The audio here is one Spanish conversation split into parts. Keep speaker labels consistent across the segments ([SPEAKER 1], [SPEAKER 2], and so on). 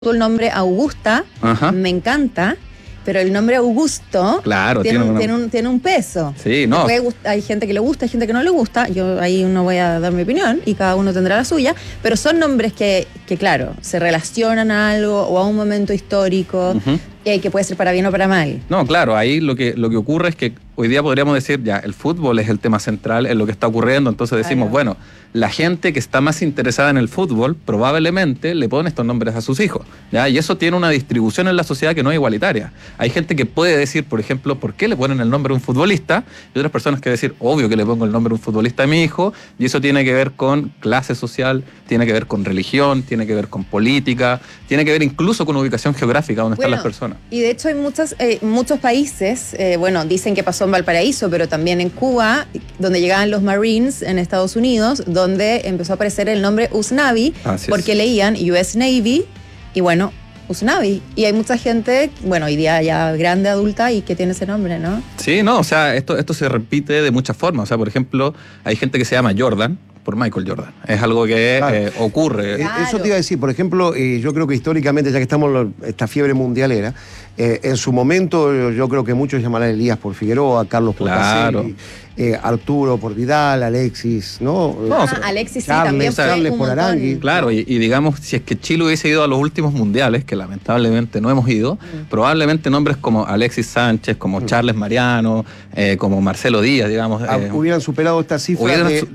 [SPEAKER 1] el nombre Augusta,
[SPEAKER 2] Ajá.
[SPEAKER 1] me encanta, pero el nombre Augusto
[SPEAKER 2] Claro,
[SPEAKER 1] tiene un peso.
[SPEAKER 2] Sí, no.
[SPEAKER 1] Hay gente que le gusta, hay gente que no le gusta. Yo ahí no voy a dar mi opinión y cada uno tendrá la suya, pero son nombres que claro, se relacionan a algo o a un momento histórico, que puede ser para bien o para mal.
[SPEAKER 2] No, claro, ahí lo que ocurre es que hoy día podríamos decir, ya, el fútbol es el tema central en lo que está ocurriendo, entonces decimos,
[SPEAKER 1] Claro.
[SPEAKER 2] bueno, la gente que está más interesada en el fútbol probablemente le pone estos nombres a sus hijos, ¿ya? Y eso tiene una distribución en la sociedad que no es igualitaria. Hay gente que puede decir, por ejemplo, ¿por qué le ponen el nombre a un futbolista? Y otras personas que decir, obvio que le pongo el nombre a un futbolista a mi hijo, y eso tiene que ver con clase social, tiene que ver con religión, tiene que ver con política, tiene que ver incluso con ubicación geográfica donde están las personas.
[SPEAKER 1] Y de hecho hay muchos países, dicen que pasó en Valparaíso, pero también en Cuba, donde llegaban los Marines en Estados Unidos, donde empezó a aparecer el nombre Usnavi, porque leían US Navy, y bueno, Usnavi. Y hay mucha gente, bueno, hoy día ya grande, adulta, y que tiene ese nombre, ¿no?
[SPEAKER 2] Sí, no, o sea, esto se repite de muchas formas. O sea, por ejemplo, hay gente que se llama Jordan por Michael Jordan. Es algo que
[SPEAKER 3] Claro.
[SPEAKER 2] ocurre.
[SPEAKER 1] Claro.
[SPEAKER 3] Eso te iba a decir, por ejemplo, yo creo que históricamente, ya que estamos en esta fiebre mundialera, en su momento yo creo que muchos llamarán Elías por Figueroa, Carlos por
[SPEAKER 2] Claro.
[SPEAKER 3] Caselli, Arturo por Vidal, Alexis, ¿no?
[SPEAKER 1] Alexis
[SPEAKER 3] Charles,
[SPEAKER 1] sí, también fue
[SPEAKER 3] Charles
[SPEAKER 1] un
[SPEAKER 3] por
[SPEAKER 1] montón.
[SPEAKER 3] Arangui.
[SPEAKER 2] Claro, y digamos, si es que Chile hubiese ido a los últimos mundiales, que lamentablemente no hemos ido, probablemente nombres como Alexis Sánchez, como Charles Mariano, como Marcelo Díaz, digamos.
[SPEAKER 3] Hubieran superado esta cifra
[SPEAKER 2] hubieran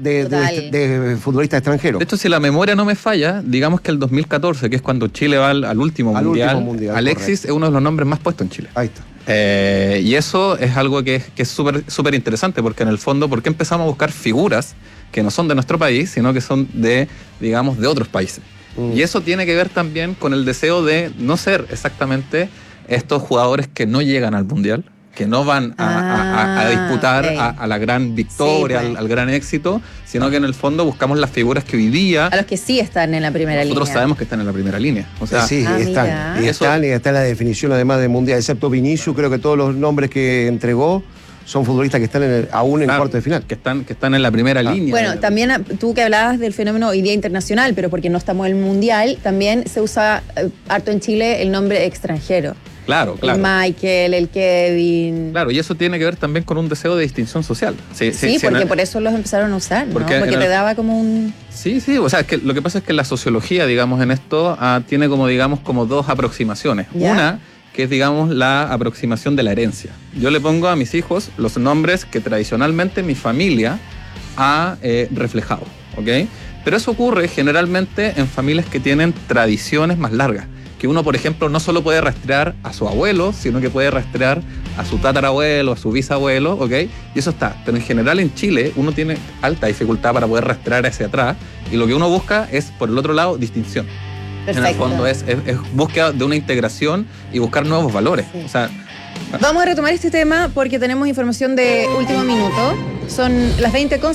[SPEAKER 3] de futbolistas extranjeros.
[SPEAKER 2] De hecho, si la memoria no me falla, digamos que el 2014, que es cuando Chile va al último mundial, Alexis
[SPEAKER 3] correcto.
[SPEAKER 2] es uno de los nombres más puestos en Chile.
[SPEAKER 3] Ahí está.
[SPEAKER 2] Y eso es algo que es súper interesante, porque en el fondo, ¿por qué empezamos a buscar figuras que no son de nuestro país, sino que son de otros países? Y eso tiene que ver también con el deseo de no ser exactamente estos jugadores que no llegan al Mundial, que no van a disputar
[SPEAKER 1] okay.
[SPEAKER 2] a la gran victoria,
[SPEAKER 1] Sí, pues.
[SPEAKER 2] al gran éxito, sino que en el fondo buscamos las figuras que hoy día
[SPEAKER 1] A los que sí están en la primera
[SPEAKER 2] nosotros
[SPEAKER 1] línea.
[SPEAKER 2] sabemos que están en la primera línea. O sea,
[SPEAKER 3] Sí,
[SPEAKER 1] mira.
[SPEAKER 3] están. Y
[SPEAKER 2] Eso-
[SPEAKER 3] está en la definición además de mundial, excepto Vinicius, creo que todos los nombres que entregó son futbolistas que están aún en
[SPEAKER 2] claro,
[SPEAKER 3] cuarto de final.
[SPEAKER 2] que están en la primera línea.
[SPEAKER 1] Bueno, también tú que hablabas del fenómeno hoy día internacional, pero porque no estamos en el mundial, también se usa harto en Chile el nombre extranjero.
[SPEAKER 2] Claro.
[SPEAKER 1] El Michael, el Kevin.
[SPEAKER 2] Claro, y eso tiene que ver también con un deseo de distinción social.
[SPEAKER 1] Sí, porque por eso los empezaron a usar, ¿no?
[SPEAKER 2] Porque
[SPEAKER 1] Porque te daba como un...
[SPEAKER 2] Sí, o sea, es que lo que pasa es que la sociología, digamos, en esto tiene como dos aproximaciones.
[SPEAKER 1] ¿Ya?
[SPEAKER 2] Una, que es, digamos, la aproximación de la herencia. Yo le pongo a mis hijos los nombres que tradicionalmente mi familia ha reflejado, ¿ok? Pero eso ocurre generalmente en familias que tienen tradiciones más largas. Que uno, por ejemplo, no solo puede rastrear a su abuelo, sino que puede rastrear a su tatarabuelo, a su bisabuelo, ¿ok? Y eso está. Pero en general en Chile uno tiene alta dificultad para poder rastrear hacia atrás, y lo que uno busca es, por el otro lado, distinción.
[SPEAKER 1] Perfecto.
[SPEAKER 2] En el fondo es búsqueda de una integración y buscar nuevos valores.
[SPEAKER 1] Sí.
[SPEAKER 2] O sea,
[SPEAKER 1] Vamos a retomar este tema porque tenemos información de último minuto. Son las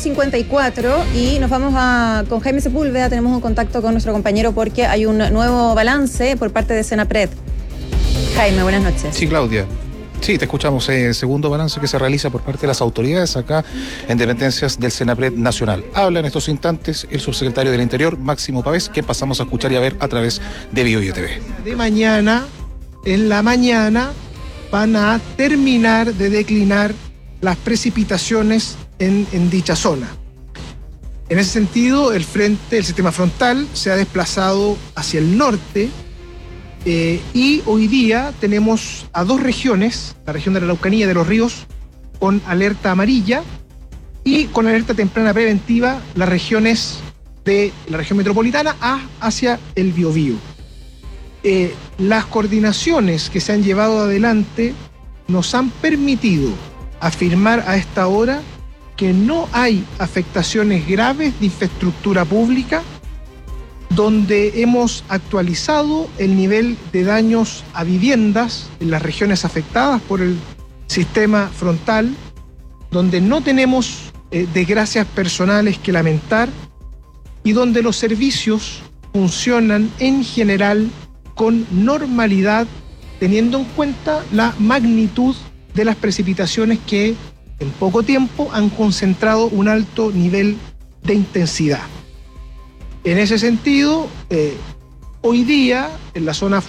[SPEAKER 1] 20:54 y nos vamos con Jaime Sepúlveda. Tenemos un contacto con nuestro compañero porque hay un nuevo balance por parte de Senapred. Jaime, buenas noches.
[SPEAKER 4] Sí, Claudia. Sí, te escuchamos. Segundo balance que se realiza por parte de las autoridades acá en dependencias del Senapred Nacional. Habla en estos instantes el subsecretario del Interior, Máximo Pavés, que pasamos a escuchar y a ver a través de BioBio TV.
[SPEAKER 5] De mañana, en la mañana, van a terminar de declinar las precipitaciones en dicha zona. En ese sentido, el sistema frontal se ha desplazado hacia el norte y hoy día tenemos a dos regiones, la región de la Araucanía y de los Ríos, con alerta amarilla y con alerta temprana preventiva las regiones de la región metropolitana hacia el Biobío. Las coordinaciones que se han llevado adelante nos han permitido afirmar a esta hora que no hay afectaciones graves de infraestructura pública, donde hemos actualizado el nivel de daños a viviendas en las regiones afectadas por el sistema frontal, donde no tenemos desgracias personales que lamentar y donde los servicios funcionan en general con normalidad, teniendo en cuenta la magnitud de las precipitaciones que en poco tiempo han concentrado un alto nivel de intensidad. En ese sentido, hoy día en la zona